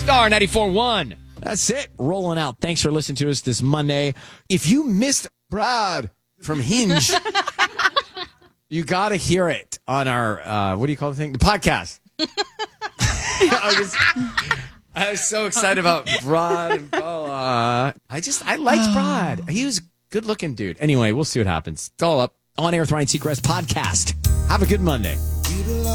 Star 94.1. That's it. Rolling out. Thanks for listening to us this Monday. If you missed Brad from Hinge, you got to hear it on our, what do you call the thing? The podcast. I was so excited about Brad and Paula. I liked Brad. He was a good looking dude. Anyway, we'll see what happens. It's all up on Air with Ryan Seacrest podcast. Have a good Monday.